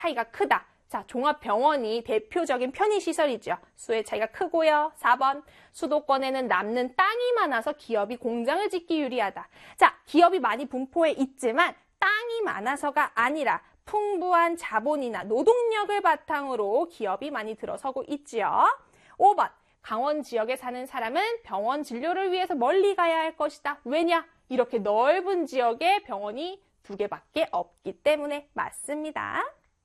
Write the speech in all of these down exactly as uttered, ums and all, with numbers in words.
차이가 크다. 자, 종합병원이 대표적인 편의시설이죠. 수의 차이가 크고요. 사 번, 수도권에는 남는 땅이 많아서 기업이 공장을 짓기 유리하다. 자, 기업이 많이 분포해 있지만 땅이 많아서가 아니라 풍부한 자본이나 노동력을 바탕으로 기업이 많이 들어서고 있지요. 오 번, 강원 지역에 사는 사람은 병원 진료를 위해서 멀리 가야 할 것이다. 왜냐? 이렇게 넓은 지역에 병원이 두 개밖에 없기 때문에 맞습니다.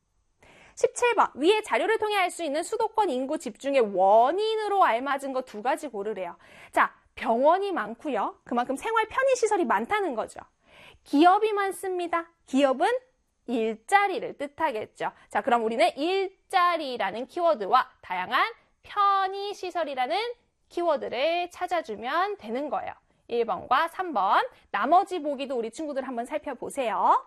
십칠 번, 위의 자료를 통해 알 수 있는 수도권 인구 집중의 원인으로 알맞은 거 두 가지 고르래요. 자, 병원이 많고요. 그만큼 생활 편의시설이 많다는 거죠. 기업이 많습니다. 기업은 일자리를 뜻하겠죠. 자, 그럼 우리는 일자리라는 키워드와 다양한 편의시설이라는 키워드를 찾아주면 되는 거예요. 일 번과 삼 번, 나머지 보기도 우리 친구들 한번 살펴보세요.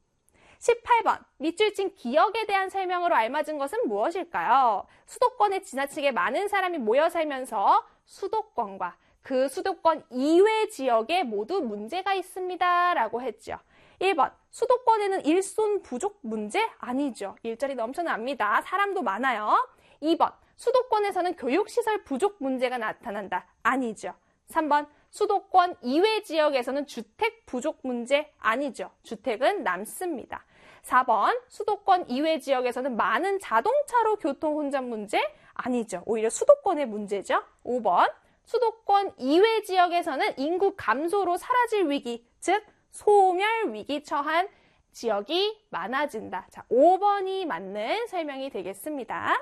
십팔 번, 밑줄 친 기억에 대한 설명으로 알맞은 것은 무엇일까요? 수도권에 지나치게 많은 사람이 모여 살면서 수도권과 그 수도권 이외 지역에 모두 문제가 있습니다. 라고 했죠. 일 번, 수도권에는 일손 부족 문제? 아니죠. 일자리 넘쳐납니다. 사람도 많아요. 이 번, 수도권에서는 교육시설 부족 문제가 나타난다. 아니죠. 삼 번, 수도권 이외 지역에서는 주택 부족 문제? 아니죠. 주택은 남습니다. 사 번, 수도권 이외 지역에서는 많은 자동차로 교통 혼잡 문제? 아니죠. 오히려 수도권의 문제죠. 오 번, 수도권 이외 지역에서는 인구 감소로 사라질 위기, 즉 소멸 위기 처한 지역이 많아진다. 자, 오 번이 맞는 설명이 되겠습니다.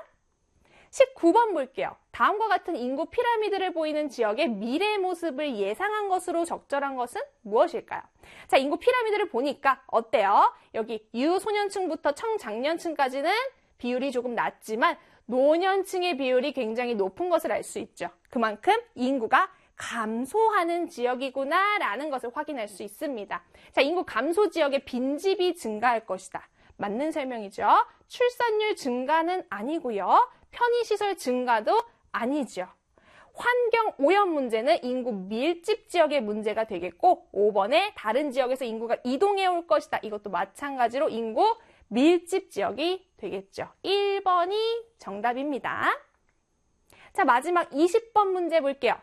십구 번 볼게요. 다음과 같은 인구 피라미드를 보이는 지역의 미래 모습을 예상한 것으로 적절한 것은 무엇일까요? 자, 인구 피라미드를 보니까 어때요? 여기 유소년층부터 청장년층까지는 비율이 조금 낮지만 노년층의 비율이 굉장히 높은 것을 알 수 있죠. 그만큼 인구가 감소하는 지역이구나 라는 것을 확인할 수 있습니다. 자, 인구 감소 지역의 빈집이 증가할 것이다. 맞는 설명이죠. 출산율 증가는 아니고요. 편의시설 증가도 아니죠. 환경 오염 문제는 인구 밀집 지역의 문제가 되겠고 오 번에 다른 지역에서 인구가 이동해 올 것이다. 이것도 마찬가지로 인구 밀집 지역이 되겠죠. 일 번이 정답입니다. 자, 마지막 이십 번 문제 볼게요.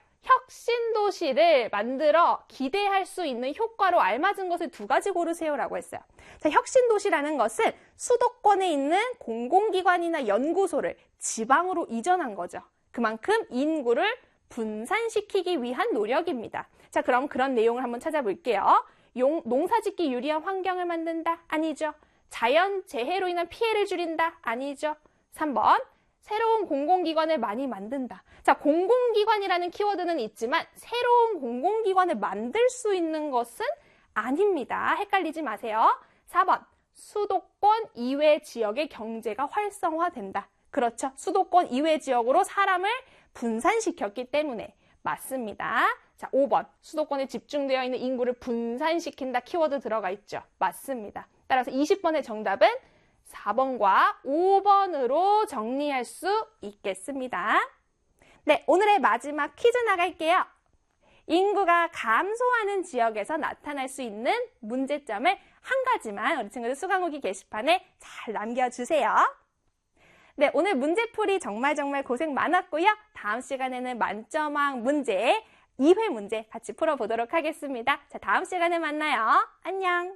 혁신도시를 만들어 기대할 수 있는 효과로 알맞은 것을 두 가지 고르세요 라고 했어요. 자, 혁신도시라는 것은 수도권에 있는 공공기관이나 연구소를 지방으로 이전한 거죠. 그만큼 인구를 분산시키기 위한 노력입니다. 자, 그럼 그런 내용을 한번 찾아볼게요. 용, 농사짓기 유리한 환경을 만든다? 아니죠. 자연재해로 인한 피해를 줄인다? 아니죠. 삼 번, 새로운 공공기관을 많이 만든다. 자, 공공기관이라는 키워드는 있지만 새로운 공공기관을 만들 수 있는 것은 아닙니다. 헷갈리지 마세요. 사 번, 수도권 이외 지역의 경제가 활성화된다. 그렇죠. 수도권 이외 지역으로 사람을 분산시켰기 때문에 맞습니다. 자, 오 번, 수도권에 집중되어 있는 인구를 분산시킨다 키워드 들어가 있죠. 맞습니다. 따라서 이십 번의 정답은 사 번과 오 번으로 정리할 수 있겠습니다. 네, 오늘의 마지막 퀴즈 나갈게요. 인구가 감소하는 지역에서 나타날 수 있는 문제점을 한 가지만 우리 친구들 수강후기 게시판에 잘 남겨주세요. 네, 오늘 문제풀이 정말 정말 고생 많았고요. 다음 시간에는 만점왕 문제, 이 회 문제 같이 풀어보도록 하겠습니다. 자, 다음 시간에 만나요. 안녕.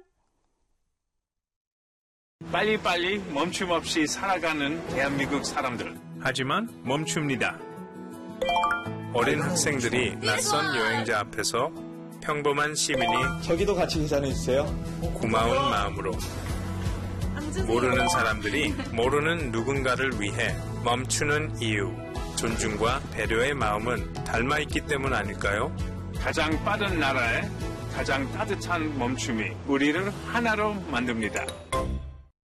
빨리빨리 멈춤 없이 살아가는 대한민국 사람들. 하지만 멈춥니다. 어린 학생들이 낯선 여행자 앞에서 평범한 시민이 저기도 같이 계산해주세요. 고마운 마음으로 모르는 사람들이 모르는 누군가를 위해 멈추는 이유, 존중과 배려의 마음은 닮아있기 때문 아닐까요? 가장 빠른 나라에 가장 따뜻한 멈춤이 우리를 하나로 만듭니다.